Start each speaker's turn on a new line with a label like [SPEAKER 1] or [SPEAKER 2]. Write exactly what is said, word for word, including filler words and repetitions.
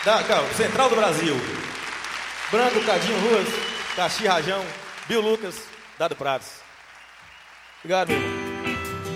[SPEAKER 1] Da, calma, Central do Brasil. Branco, Cadinho Ruas, Caxi Rajão, Bill Lucas, Dado Pratos. Obrigado, meu irmão.